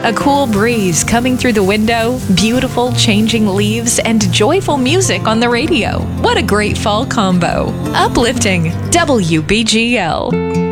A cool breeze coming through the window, beautiful changing leaves, and joyful music on the radio. What a great fall combo. Uplifting WBGL.